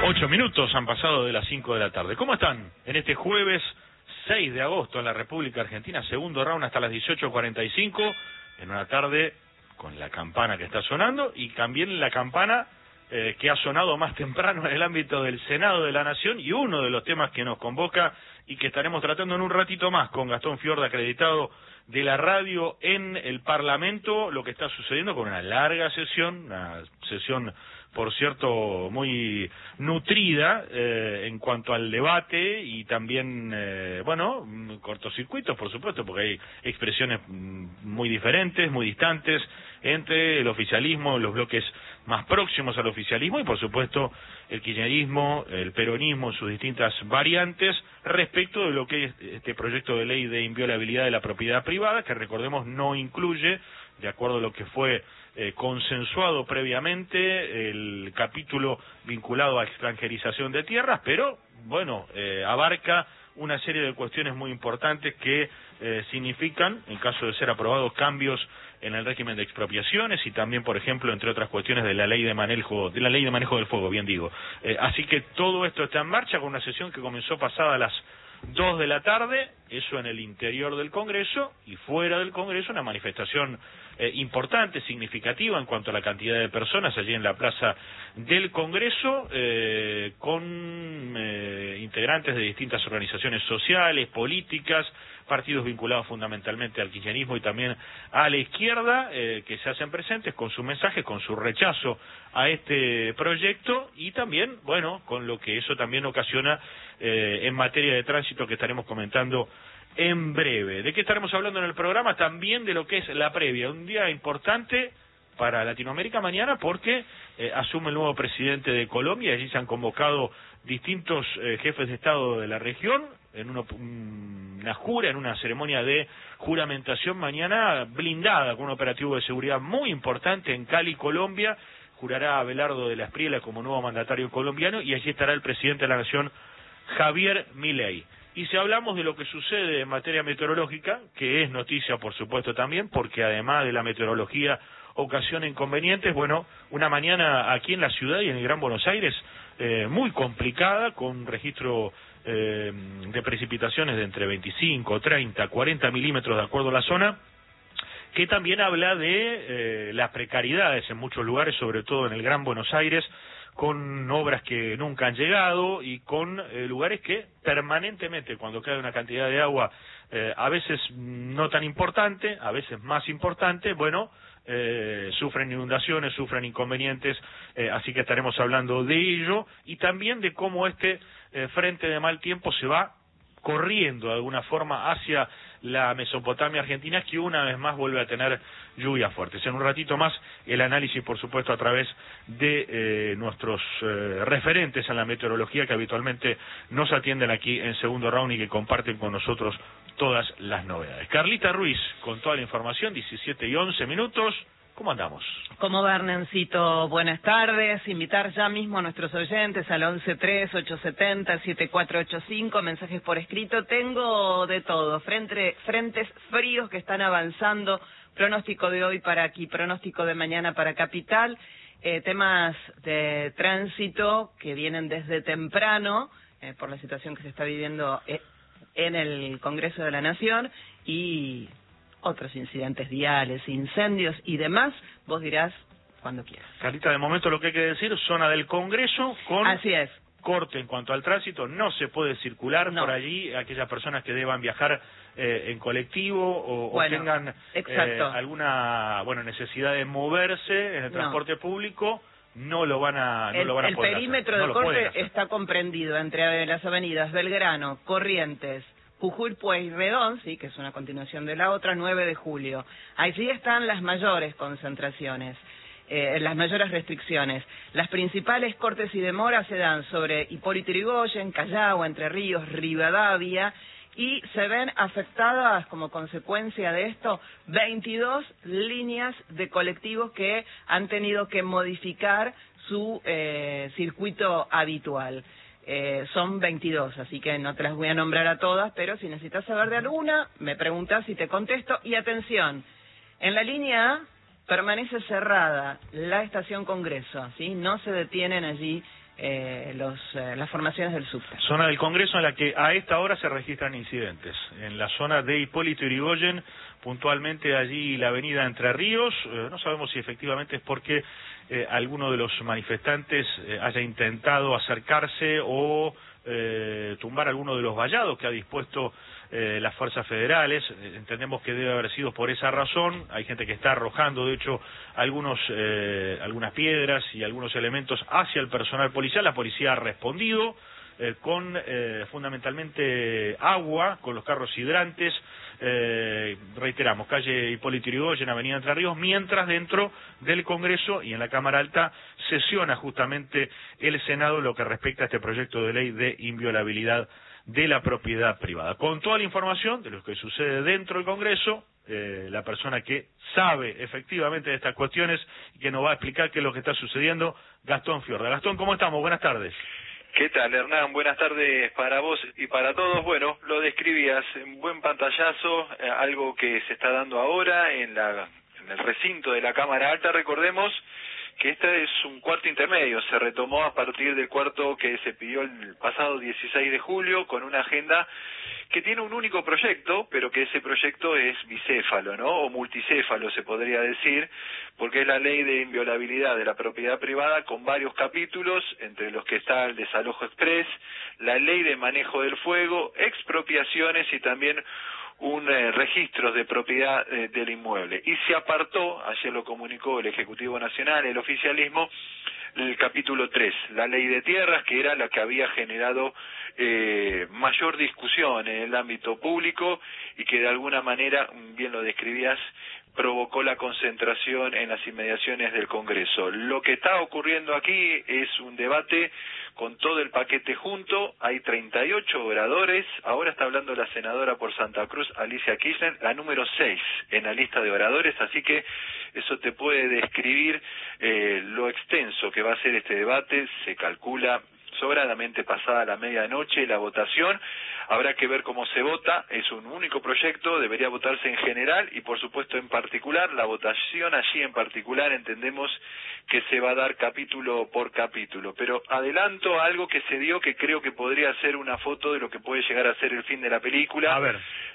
8 minutos han pasado de las 5 de la tarde. ¿Cómo están? En este jueves 6 de agosto en la República Argentina, segundo round hasta las 18:45, en una tarde con la campana que está sonando y también la campana que ha sonado más temprano en el ámbito del Senado de la Nación, y uno de los temas que nos convoca y que estaremos tratando en un ratito más con Gastón Fiorda, acreditado de la radio en el Parlamento, lo que está sucediendo con una larga sesión, una sesión por cierto muy nutrida en cuanto al debate y también, cortocircuitos por supuesto, porque hay expresiones muy diferentes, muy distantes entre el oficialismo, los bloques más próximos al oficialismo y por supuesto el kirchnerismo, el peronismo en sus distintas variantes respecto de lo que es este proyecto de ley de inviolabilidad de la propiedad privada, que recordemos no incluye, de acuerdo a lo que fue consensuado previamente, el capítulo vinculado a extranjerización de tierras, pero bueno, abarca una serie de cuestiones muy importantes que significan, en caso de ser aprobados, cambios en el régimen de expropiaciones y también, por ejemplo, entre otras cuestiones, de la ley de manejo del fuego, bien digo. Así que todo esto está en marcha con una sesión que comenzó pasada las 2 de la tarde, eso en el interior del Congreso, y fuera del Congreso una manifestación importante, significativa en cuanto a la cantidad de personas allí en la plaza del Congreso, con integrantes de distintas organizaciones sociales, políticas, partidos vinculados fundamentalmente al kirchnerismo y también a la izquierda, que se hacen presentes con su mensaje, con su rechazo a este proyecto y también, bueno, con lo que eso también ocasiona en materia de tránsito, que estaremos comentando en breve. ¿De qué estaremos hablando en el programa? También de lo que es la previa, un día importante para Latinoamérica mañana porque asume el nuevo presidente de Colombia. Allí se han convocado distintos jefes de Estado de la región en una ceremonia de juramentación mañana blindada con un operativo de seguridad muy importante en Cali, Colombia. Jurará Abelardo de la Espriella como nuevo mandatario colombiano y allí estará el presidente de la Nación, Javier Milei. Y si hablamos de lo que sucede en materia meteorológica, que es noticia por supuesto también, porque además de la meteorología ocasiona inconvenientes, bueno, una mañana aquí en la ciudad y en el Gran Buenos Aires muy complicada, con registro de precipitaciones de entre 25, 30, 40 milímetros de acuerdo a la zona, que también habla de las precariedades en muchos lugares, sobre todo en el Gran Buenos Aires, con obras que nunca han llegado y con lugares que permanentemente, cuando cae una cantidad de agua, a veces no tan importante, a veces más importante, bueno, sufren inundaciones, sufren inconvenientes, así que estaremos hablando de ello y también de cómo este frente de mal tiempo se va corriendo de alguna forma hacia la Mesopotamia argentina, que una vez más vuelve a tener lluvias fuertes. En un ratito más el análisis, por supuesto, a través de nuestros referentes en la meteorología que habitualmente nos atienden aquí en Segundo Round y que comparten con nosotros todas las novedades. Carlita Ruiz con toda la información, 17:11. ¿Cómo andamos? ¿Cómo va, Hernancito? Buenas tardes. Invitar ya mismo a nuestros oyentes al 11-3-870-7485, mensajes por escrito. Tengo de todo, frentes fríos que están avanzando, pronóstico de hoy para aquí, pronóstico de mañana para Capital, temas de tránsito que vienen desde temprano, por la situación que se está viviendo en el Congreso de la Nación, y otros incidentes viales, incendios y demás, vos dirás cuando quieras. Carlita, de momento lo que hay que decir, zona del Congreso con Así es. Corte en cuanto al tránsito, no se puede circular por allí, aquellas personas que deban viajar en colectivo o tengan alguna necesidad de moverse en el transporte público, no lo van a poder hacer. El perímetro del corte está comprendido entre las avenidas Belgrano, Corrientes, Jujuy, Pueyrredón, sí, que es una continuación de la otra, 9 de julio. Allí están las mayores concentraciones, las mayores restricciones. Las principales cortes y demoras se dan sobre Hipólito Yrigoyen, Callao, Entre Ríos, Rivadavia, y se ven afectadas como consecuencia de esto 22 líneas de colectivos que han tenido que modificar su circuito habitual. Son 22, así que no te las voy a nombrar a todas, pero si necesitas saber de alguna, me preguntas y te contesto. Y atención, en la línea A permanece cerrada la estación Congreso, ¿sí? No se detienen allí las formaciones del subte. Zona del Congreso en la que a esta hora se registran incidentes. En la zona de Hipólito Yrigoyen, puntualmente allí la avenida Entre Ríos. No sabemos si efectivamente es porque alguno de los manifestantes haya intentado acercarse o tumbar alguno de los vallados que ha dispuesto las fuerzas federales. Entendemos que debe haber sido por esa razón. Hay gente que está arrojando, de hecho, algunas piedras y algunos elementos hacia el personal policial. La policía ha respondido con fundamentalmente agua, con los carros hidrantes. Reiteramos, calle Hipólito Yrigoyen, avenida Entre Ríos, mientras dentro del Congreso y en la Cámara Alta sesiona justamente el Senado en lo que respecta a este proyecto de ley de inviolabilidad de la propiedad privada. Con toda la información de lo que sucede dentro del Congreso, la persona que sabe efectivamente de estas cuestiones y que nos va a explicar qué es lo que está sucediendo, Gastón Fiorda. Gastón, ¿cómo estamos? Buenas tardes. ¿Qué tal, Hernán? Buenas tardes para vos y para todos. Bueno, lo describías, un buen pantallazo, algo que se está dando ahora en el recinto de la Cámara Alta. Recordemos que este es un cuarto intermedio, se retomó a partir del cuarto que se pidió el pasado 16 de julio con una agenda que tiene un único proyecto, pero que ese proyecto es bicéfalo, ¿no? O multicéfalo se podría decir, porque es la ley de inviolabilidad de la propiedad privada con varios capítulos, entre los que está el desalojo express, la ley de manejo del fuego, expropiaciones y también registros de propiedad del inmueble. Y se apartó, ayer lo comunicó el Ejecutivo Nacional, el oficialismo, el capítulo 3, la ley de tierras, que era la que había generado mayor discusión en el ámbito público y que de alguna manera, bien lo describías, provocó la concentración en las inmediaciones del Congreso. Lo que está ocurriendo aquí es un debate con todo el paquete junto, hay 38 oradores, ahora está hablando la senadora por Santa Cruz, Alicia Kirchner, la número 6 en la lista de oradores, así que eso te puede describir lo extenso que va a ser este debate. Se calcula sobradamente pasada la medianoche la votación. Habrá que ver cómo se vota, es un único proyecto, debería votarse en general y por supuesto en particular. La votación allí en particular entendemos que se va a dar capítulo por capítulo, pero adelanto algo que se dio que creo que podría ser una foto de lo que puede llegar a ser el fin de la película. A ver.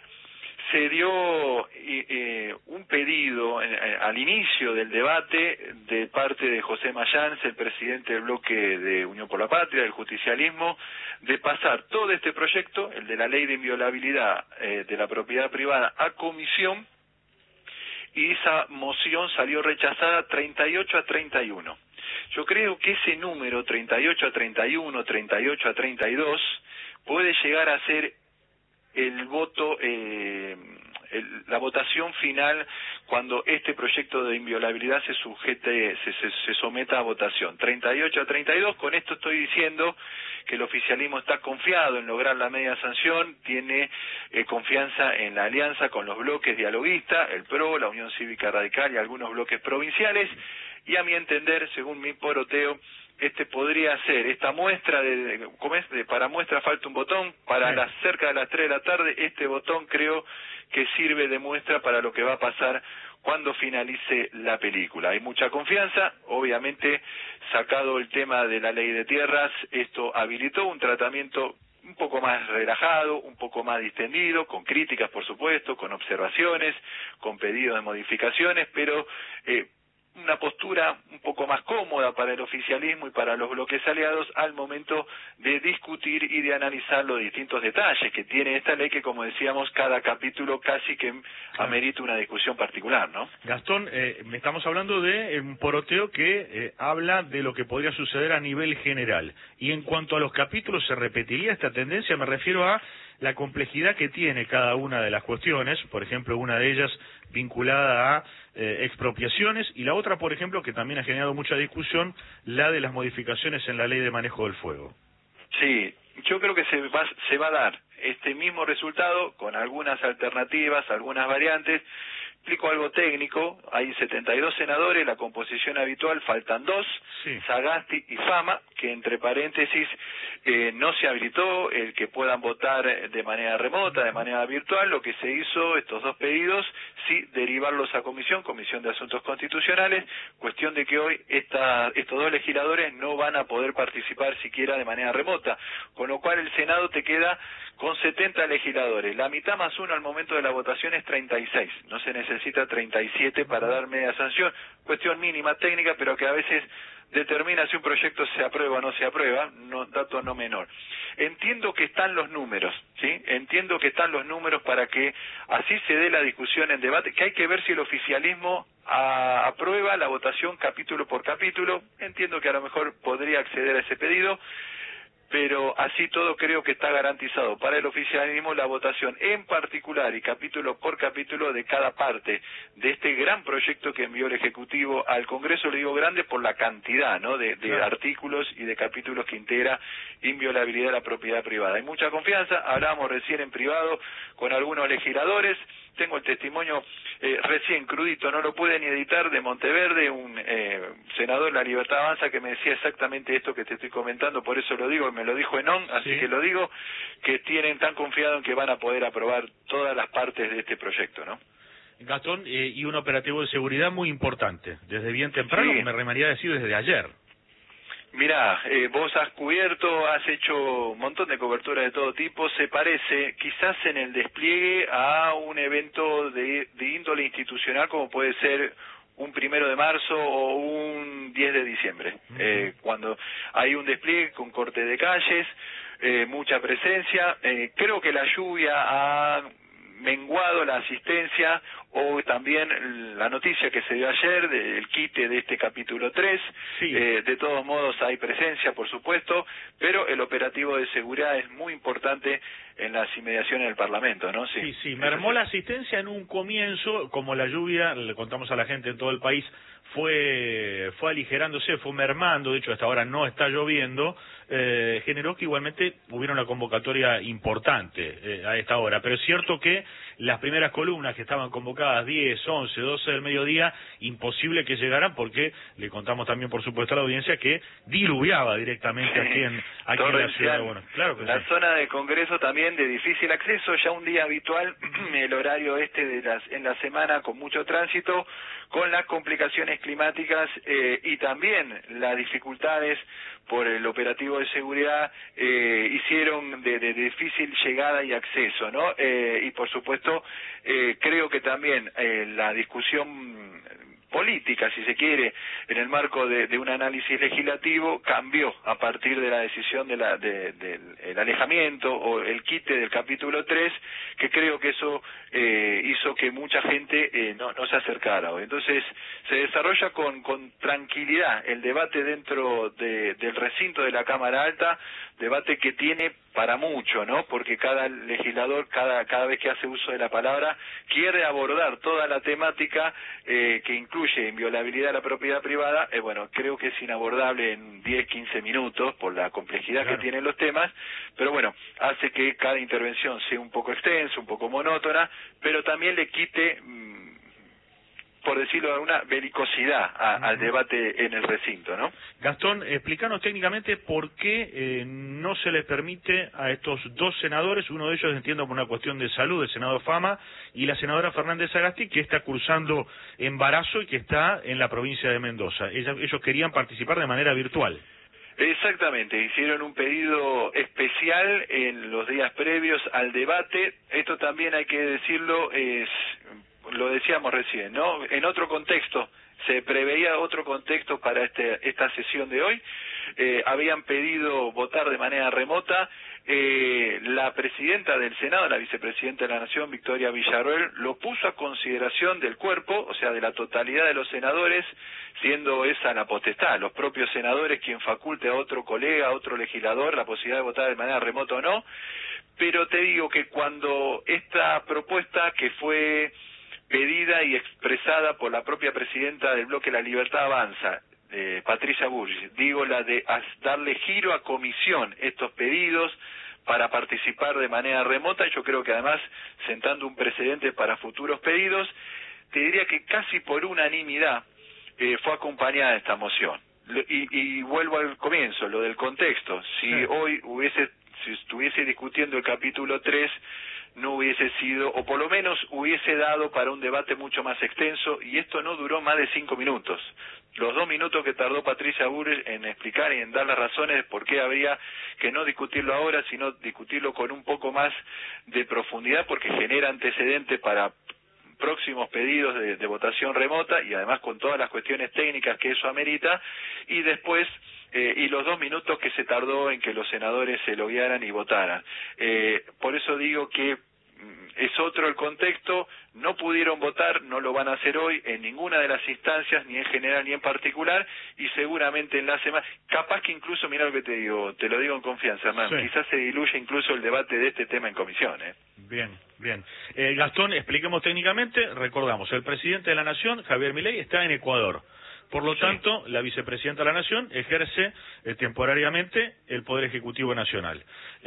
Se dio un pedido al inicio del debate de parte de José Mayans, el presidente del bloque de Unión por la Patria, del justicialismo, de pasar todo este proyecto, el de la ley de inviolabilidad de la propiedad privada, a comisión, y esa moción salió rechazada 38-31. Yo creo que ese número, 38-31, 38-32, puede llegar a ser el voto, la votación final cuando este proyecto de inviolabilidad se someta a votación. 38-32, con esto estoy diciendo que el oficialismo está confiado en lograr la media sanción, tiene confianza en la alianza con los bloques dialoguistas, el PRO, la Unión Cívica Radical y algunos bloques provinciales, y a mi entender, según mi poroteo, podría ser esta muestra para muestra falta un botón, para cerca de las 3 de la tarde, este botón creo que sirve de muestra para lo que va a pasar cuando finalice la película. Hay mucha confianza, obviamente, sacado el tema de la ley de tierras, esto habilitó un tratamiento un poco más relajado, un poco más distendido, con críticas por supuesto, con observaciones, con pedidos de modificaciones, pero una postura un poco más cómoda para el oficialismo y para los bloques aliados al momento de discutir y de analizar los distintos detalles que tiene esta ley, que como decíamos, cada capítulo casi que amerita una discusión particular, ¿no? Gastón, estamos hablando de un poroteo que habla de lo que podría suceder a nivel general. Y en cuanto a los capítulos, ¿se repetiría esta tendencia? Me refiero a la complejidad que tiene cada una de las cuestiones, por ejemplo, una de ellas vinculada a expropiaciones, y la otra, por ejemplo, que también ha generado mucha discusión, la de las modificaciones en la ley de manejo del fuego. Sí, yo creo que se va a dar este mismo resultado con algunas alternativas, algunas variantes. Explico algo técnico, hay 72 senadores, la composición habitual, faltan 2, sí. Sagasti y Fama, que entre paréntesis no se habilitó el que puedan votar de manera remota, de manera virtual. Lo que se hizo, estos dos pedidos, sí derivarlos a Comisión de Asuntos Constitucionales, cuestión de que hoy estos dos legisladores no van a poder participar siquiera de manera remota, con lo cual el Senado te queda con 70 legisladores. La mitad más uno al momento de la votación es 36, no se necesita 37 para dar media sanción, cuestión mínima técnica, pero que a veces determina si un proyecto se aprueba o no se aprueba, dato no menor. Entiendo que están los números, ¿sí? Entiendo que están los números para que así se dé la discusión en debate, que hay que ver si el oficialismo aprueba la votación capítulo por capítulo. Entiendo que a lo mejor podría acceder a ese pedido, pero así todo creo que está garantizado para el oficialismo la votación en particular y capítulo por capítulo de cada parte de este gran proyecto que envió el Ejecutivo al Congreso. Le digo grande por la cantidad, ¿no?, de artículos y de capítulos que integra inviolabilidad de la propiedad privada. Hay mucha confianza, hablábamos recién en privado con algunos legisladores, tengo el testimonio recién crudito, no lo pude ni editar, de Monteverde, un senador de La Libertad Avanza, que me decía exactamente esto que te estoy comentando, por eso lo digo, me lo dijo en ON, así que lo digo, que tienen tan confiado en que van a poder aprobar todas las partes de este proyecto, ¿no? Gastón, y un operativo de seguridad muy importante, desde bien temprano, me remaría decir desde ayer. Mirá, vos has cubierto, has hecho un montón de cobertura de todo tipo, se parece quizás en el despliegue a un evento de índole institucional como puede ser un 1 de marzo o un 10 de diciembre, cuando hay un despliegue con corte de calles, mucha presencia. Creo que la lluvia ha menguado la asistencia, o también la noticia que se dio ayer del quite de este capítulo 3, de todos modos hay presencia, por supuesto, pero el operativo de seguridad es muy importante en las inmediaciones del Parlamento, ¿no? Sí, mermó la asistencia en un comienzo, como la lluvia, le contamos a la gente en todo el país, fue aligerándose, fue mermando, de hecho hasta ahora no está lloviendo, generó que igualmente hubiera una convocatoria importante a esta hora, pero es cierto que las primeras columnas que estaban convocadas 10, 11, 12 del mediodía, imposible que llegaran porque le contamos también por supuesto a la audiencia que diluviaba directamente aquí en la ciudad. Bueno, claro que la zona de Congreso también de difícil acceso, ya un día habitual, el horario en la semana con mucho tránsito, con las complicaciones climáticas y también las dificultades por el operativo de seguridad hicieron de difícil llegada y acceso, ¿no? Y por supuesto creo que también la discusión política, si se quiere, en el marco de un análisis legislativo, cambió a partir de la decisión del alejamiento o el quite del capítulo 3, que creo que eso hizo que mucha gente no se acercara. Entonces, se desarrolla con tranquilidad el debate dentro del recinto de la Cámara Alta, debate que tiene para mucho, ¿no? Porque cada legislador, cada vez que hace uso de la palabra, quiere abordar toda la temática que incluye inviolabilidad de la propiedad privada. Bueno, creo que es inabordable en 10, 15 minutos por la complejidad que tienen los temas, pero bueno, hace que cada intervención sea un poco extensa, un poco monótona, pero también le quite, por decirlo de alguna, belicosidad al debate en el recinto, ¿no? Gastón, explícanos técnicamente por qué no se les permite a estos dos senadores, uno de ellos entiendo por una cuestión de salud, el senador Fama, y la senadora Fernández Sagasti, que está cursando embarazo y que está en la provincia de Mendoza. Ellos querían participar de manera virtual. Exactamente, hicieron un pedido especial en los días previos al debate. Esto también hay que decirlo, lo decíamos recién, ¿no? En otro contexto, se preveía otro contexto para esta sesión de hoy. Habían pedido votar de manera remota. La presidenta del Senado, la vicepresidenta de la Nación, Victoria Villarroel, lo puso a consideración del cuerpo, o sea, de la totalidad de los senadores, siendo esa la potestad, los propios senadores quien faculte a otro colega, a otro legislador, la posibilidad de votar de manera remota o no. Pero te digo que cuando esta propuesta, que fue pedida y expresada por la propia presidenta del bloque La Libertad Avanza, Patricia Bullrich, digo la de darle giro a comisión estos pedidos para participar de manera remota, yo creo que además sentando un precedente para futuros pedidos, te diría que casi por unanimidad fue acompañada esta moción. Y vuelvo al comienzo, lo del contexto. Si hoy si estuviese discutiendo el capítulo 3, no hubiese sido, o por lo menos hubiese dado para un debate mucho más extenso, y esto no duró más de 5 minutos. Los 2 minutos que tardó Patricia Bullrich en explicar y en dar las razones de por qué habría que no discutirlo ahora, sino discutirlo con un poco más de profundidad, porque genera antecedentes para próximos pedidos de votación remota, y además con todas las cuestiones técnicas que eso amerita, y después y los 2 minutos que se tardó en que los senadores se loguearan y votaran. Por eso digo que es otro el contexto, no pudieron votar, no lo van a hacer hoy en ninguna de las instancias, ni en general ni en particular, y seguramente en la semana, capaz que incluso, mira lo que te digo, te lo digo en confianza, Hernán, quizás se diluya incluso el debate de este tema en comisión. Bien. Gastón, expliquemos técnicamente, recordamos, el presidente de la Nación, Javier Milei, está en Ecuador. Por lo tanto, la vicepresidenta de la Nación ejerce temporariamente el Poder Ejecutivo Nacional.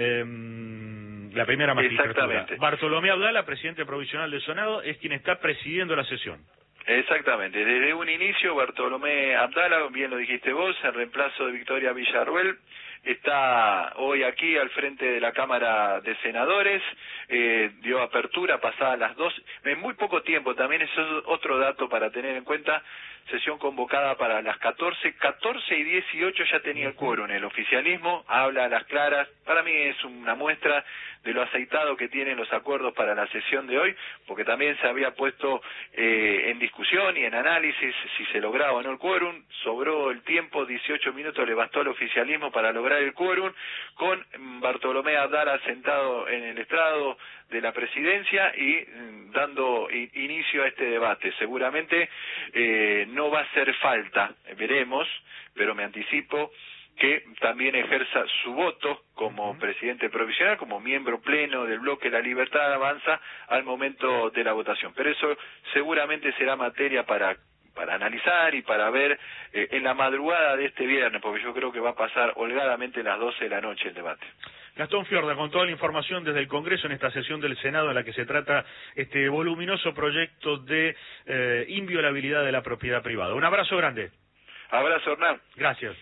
La primera magistratura. Bartolomé Abdala, presidente provisional del Senado, es quien está presidiendo la sesión. Exactamente. Desde un inicio, Bartolomé Abdala, bien lo dijiste vos, en reemplazo de Victoria Villarruel, está hoy aquí al frente de la Cámara de Senadores, dio apertura pasadas las 2, en muy poco tiempo, también eso es otro dato para tener en cuenta, sesión convocada para las 14 y 18 ya tenía el quórum. El oficialismo habla a las claras, para mí es una muestra de lo aceitado que tienen los acuerdos para la sesión de hoy, porque también se había puesto en discusión y en análisis si se lograba o no el quórum, sobró el tiempo, 18 minutos le bastó al oficialismo para lograr el quórum, con Bartolomé Abdala sentado en el estrado de la presidencia y dando inicio a este debate. Seguramente no va a hacer falta, veremos, pero me anticipo que también ejerza su voto como presidente provisional, como miembro pleno del bloque La Libertad Avanza al momento de la votación. Pero eso seguramente será materia para analizar y para ver en la madrugada de este viernes, porque yo creo que va a pasar holgadamente las 12 de la noche el debate. Gastón Fiorda, con toda la información desde el Congreso en esta sesión del Senado en la que se trata este voluminoso proyecto de inviolabilidad de la propiedad privada. Un abrazo grande. Abrazo, Hernán. Gracias.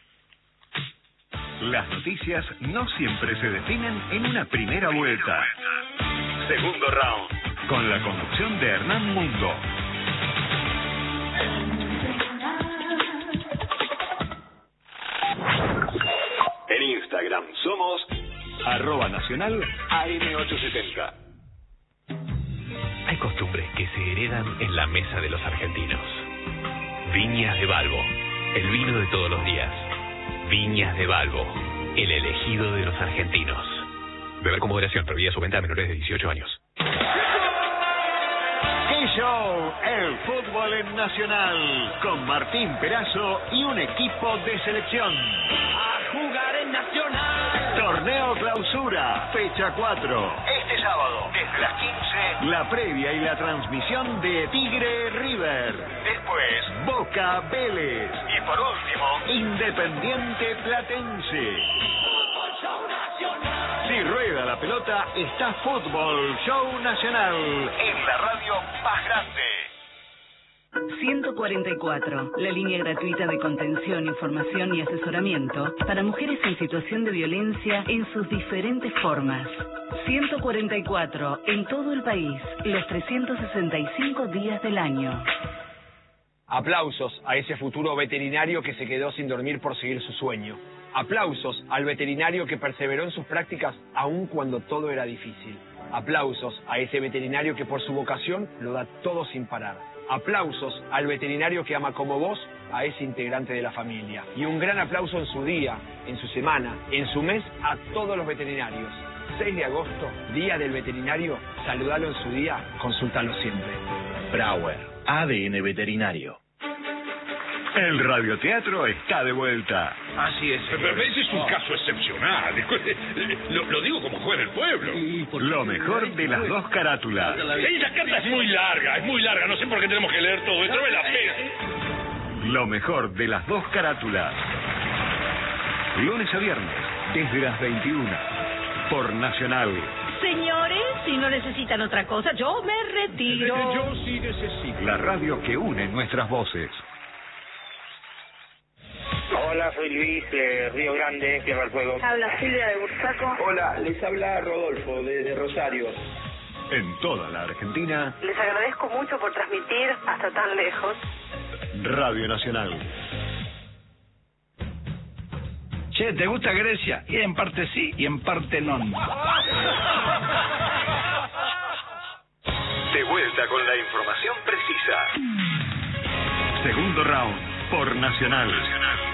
Las noticias no siempre se definen en una primera vuelta. Segundo round, con la conducción de Hernán Mundo. En Instagram somos @nacional AM870. Hay costumbres que se heredan en la mesa de los argentinos. Viñas de Balbo, el vino de todos los días. Viñas de Balbo, el elegido de los argentinos. Beber con moderación, prohibida su venta a menores de 18 años. K-Show, el fútbol en Nacional, con Martín Perazo y un equipo de selección. A jugar en Nacional. Torneo Clausura, fecha 4. Este sábado, desde las 15, la previa y la transmisión de Tigre River. Después, Boca Vélez. Y por último, Independiente Platense. Fútbol Show Nacional. Si rueda la pelota, está Fútbol Show Nacional en la radio más grande. 144, la línea gratuita de contención, información y asesoramiento para mujeres en situación de violencia en sus diferentes formas. 144, en todo el país, los 365 días del año. Aplausos a ese futuro veterinario que se quedó sin dormir por seguir su sueño. Aplausos al veterinario que perseveró en sus prácticas aun cuando todo era difícil. Aplausos a ese veterinario que por su vocación lo da todo sin parar. Aplausos al veterinario que ama como vos a ese integrante de la familia. Y un gran aplauso en su día, en su semana, en su mes a todos los veterinarios. 6 de agosto, Día del Veterinario. Saludalo en su día, consúltalo siempre. Brauer, ADN Veterinario. El radioteatro está de vuelta. Así es. Pero ese es un caso excepcional. Lo digo como juez del pueblo. Lo mejor de las dos carátulas. Esa carta es muy larga. No sé por qué tenemos que leer todo esto. Me la pega. Lo mejor de las dos carátulas. Lunes a viernes, desde las 21. Por Nacional. Señores, si no necesitan otra cosa, yo me retiro. Yo sí necesito. La radio que une nuestras voces. Hola, soy Luis de Río Grande, Tierra del Fuego. Habla Silvia de Bursaco. Hola, les habla Rodolfo desde Rosario. En toda la Argentina. Les agradezco mucho por transmitir hasta tan lejos. Radio Nacional. Che, ¿te gusta Grecia? Y en parte sí, y en parte no. De vuelta con la información precisa. Segundo round por Nacional.